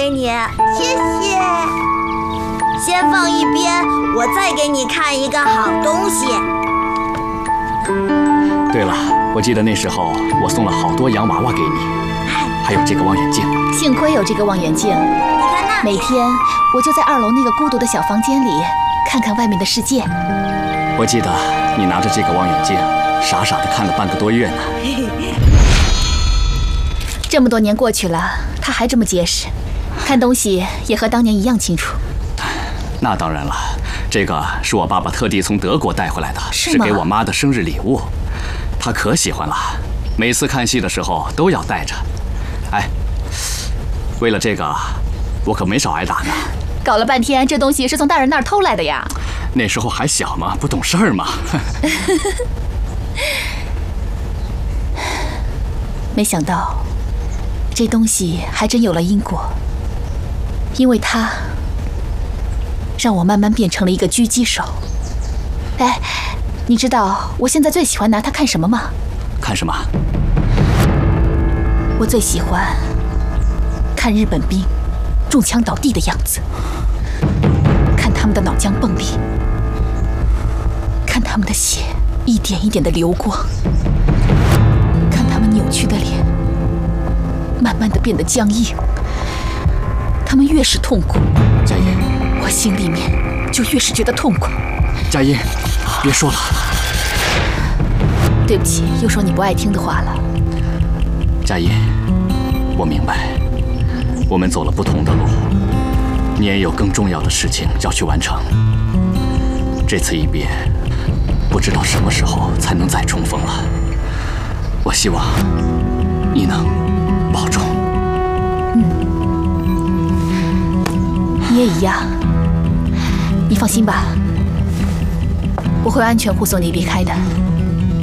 给你，谢谢。先放一边，我再给你看一个好东西。 对了，我记得那时候我送了好多洋娃娃给你，还有这个望远镜。 幸亏有这个望远镜， 你看那里， 每天我就在2楼那个孤独的小房间里看看外面的世界。 我记得你拿着这个望远镜，傻傻的看了半个多月呢。 这么多年过去了，它还这么结实，看东西也和当年一样清楚。 那当然了，这个是我爸爸特地从德国带回来的，是给我妈的生日礼物，她可喜欢了，每次看戏的时候都要带着。哎，为了这个，我可没少挨打呢。 搞了半天，这东西是从大人那儿偷来的呀？ 那时候还小嘛，不懂事儿嘛。 没想到，这东西还真有了因果，因为它让我慢慢变成了一个狙击手。哎，你知道我现在最喜欢拿它看什么吗？ 看什么？ 我最喜欢看日本兵中枪倒地的样子，看他们的脑浆迸裂，看他们的血一点一点的流光，看他们扭曲的脸慢慢的变得僵硬。他们越是痛苦， 佳音， 我心里面就越是觉得痛快。 佳音，别说了。 对不起，又说你不爱听的话了。 佳音，我明白，我们走了不同的路，你也有更重要的事情要去完成。这次一别，不知道什么时候才能再重逢了。我希望你能保重。 你也一样。你放心吧，我会安全护送你离开的。